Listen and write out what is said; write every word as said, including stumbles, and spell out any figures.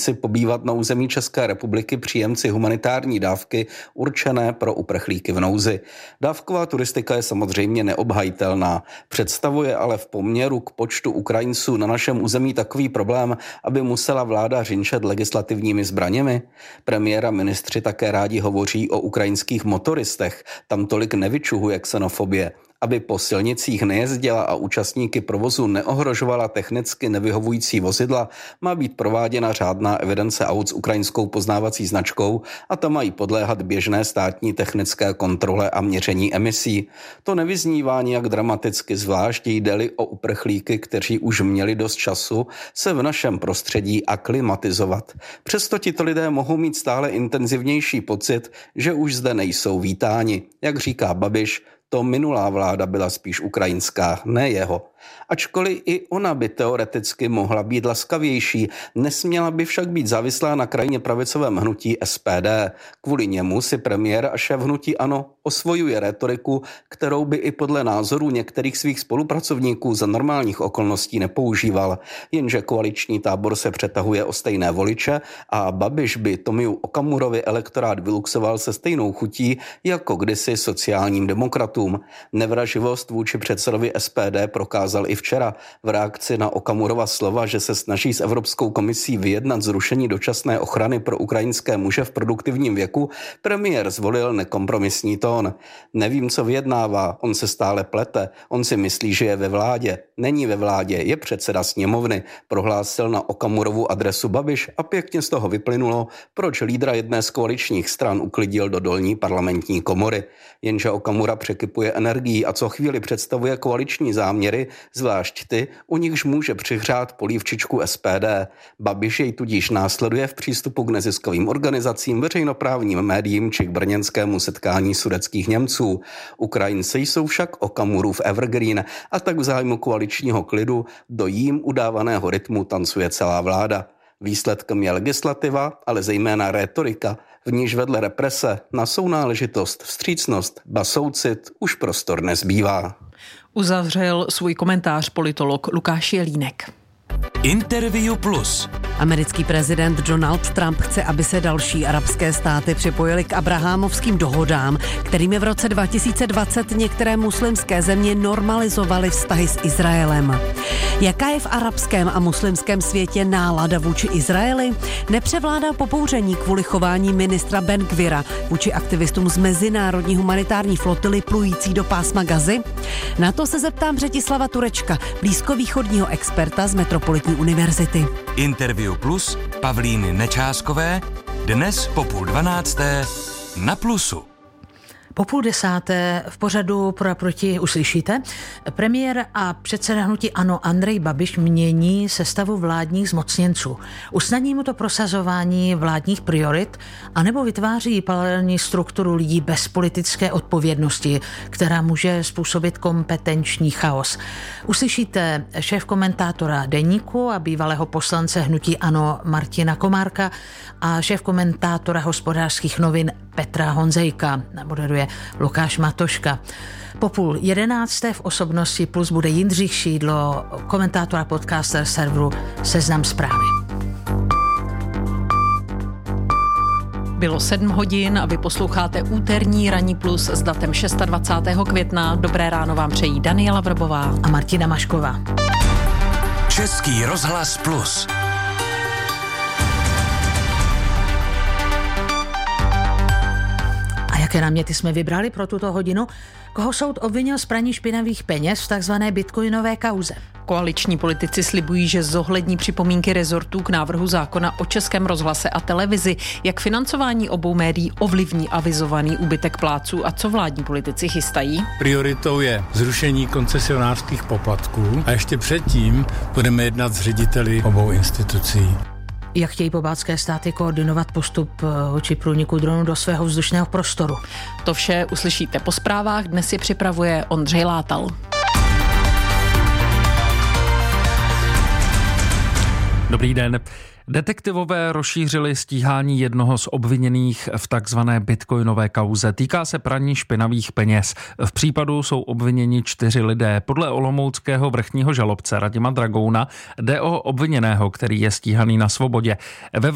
moci pobývat na území České republiky příjemci humanitární dávky určené pro uprchlíky v nouzi. Dávková turistika je samozřejmě neobhajitelná. Představuje ale v poměru k počtu Ukrajinců na našem území takový problém, aby musela vláda řinčet legislativními zbraněmi. Premiér a ministři také rádi hovoří o ukrajinských motoristech. Tam tolik nevyčuhuje xenofobie. Aby po silnicích nejezdila a účastníky provozu neohrožovala technicky nevyhovující vozidla, má být prováděna řádná evidence aut s ukrajinskou poznávací značkou a ta mají podléhat běžné státní technické kontrole a měření emisí. To nevyznívá nijak dramaticky, zvlášť jde-li o uprchlíky, kteří už měli dost času se v našem prostředí aklimatizovat. Přesto tito lidé mohou mít stále intenzivnější pocit, že už zde nejsou vítáni. Jak říká Babiš, to minulá vláda byla spíš ukrajinská, ne jeho. Ačkoliv i ona by teoreticky mohla být laskavější, nesměla by však být závislá na krajně pravicovém hnutí S P D. Kvůli němu si premiér a šéf hnutí ANO osvojuje retoriku, kterou by i podle názorů některých svých spolupracovníků za normálních okolností nepoužíval. Jenže koaliční tábor se přetahuje o stejné voliče a Babiš by Tomiu Okamurovi elektorát vyluxoval se stejnou chutí jako kdysi sociálním demokratům. Nevraživost vůči předsedovi S P D prokázal i včera v reakci na Okamurova slova, že se snaží s Evropskou komisí vyjednat zrušení dočasné ochrany pro ukrajinské muže v produktivním věku. Premiér zvolil nekompromisní tón. Nevím, co vyjednává, on se stále plete, on si myslí, že je ve vládě. Není ve vládě, je předseda sněmovny, prohlásil na Okamurovu adresu Babiš a pěkně z toho vyplynulo, proč lídra jedné z koaličních stran uklidil do dolní parlamentní komory. Jenže Okamura překypuje energií a co chvíli představuje koaliční záměry, zvlášť ty, u nichž může přihřát polívčičku S P D. Babiš jej tudíž následuje v přístupu k neziskovým organizacím, veřejnoprávním médiím či k brněnskému setkání sudetských Němců. Ukrajinci jsou však Okamurův evergreen a tak v zájmu koaličního klidu do jím udávaného rytmu tancuje celá vláda. Výsledkem je legislativa, ale zejména rétorika, v níž vedle represe na sounáležitost, vstřícnost, ba soucit už prostor nezbývá. Uzavřel svůj komentář politolog Lukáš Jelínek. Interview Plus. Americký prezident Donald Trump chce, aby se další arabské státy připojily k abrahámovským dohodám, kterými v roce dva tisíce dvacet některé muslimské země normalizovaly vztahy s Izraelem. Jaká je v arabském a muslimském světě nálada vůči Izraeli? Nepřevládá popouření kvůli chování ministra Ben Gvira vůči aktivistům z mezinárodní humanitární flotily plující do pásma Gazy? Na to se zeptám Břetislava Turečka, blízkovýchodního experta z Metropolitní univerzity. Interview Plus Pavlíny Nečáskové dnes po půl dvanácté na Plusu. Po půl desáté v pořadu Pro a proti uslyšíte. Premiér a předseda hnutí ANO Andrej Babiš mění sestavu vládních zmocněnců. Usnadní mu to prosazování vládních priorit anebo vytváří paralelní strukturu lidí bez politické odpovědnosti, která může způsobit kompetenční chaos. Uslyšíte šéfkomentátora Deníku a bývalého poslance hnutí ANO Martina Komárka a šéfkomentátora Hospodářských novin Petra Honzejka. Moderuje Lukáš Matoška. Po půl jedenácté v Osobnosti Plus bude Jindřich Šídlo, komentátor a podcaster serveru Seznam Zprávy. Bylo sedm hodin a vy posloucháte úterní Ranní Plus s datem dvacátého šestého května. Dobré ráno vám přejí Daniela Vrbová a Martina Mašková. Český rozhlas Plus. Jaké náměty jsme vybrali pro tuto hodinu? Koho soud obvinil z praní špinavých peněz v takzvané bitcoinové kauze? Koaliční politici slibují, že zohlední připomínky rezortů k návrhu zákona o Českém rozhlase a televizi, jak financování obou médií ovlivní avizovaný úbytek plátců a co vládní politici chystají. Prioritou je zrušení koncesionářských poplatků a ještě předtím budeme jednat s řediteli obou institucí. Jak chtějí pobaltské státy koordinovat postup vůči průniku dronů do svého vzdušného prostoru? To vše uslyšíte po zprávách, dnes je připravuje Ondřej Látal. Dobrý den. Detektivové rozšířili stíhání jednoho z obviněných v takzvané bitcoinové kauze. Týká se praní špinavých peněz. V případu jsou obviněni čtyři lidé. Podle olomouckého vrchního žalobce Radima Dragouna jde o obviněného, který je stíhaný na svobodě. Ve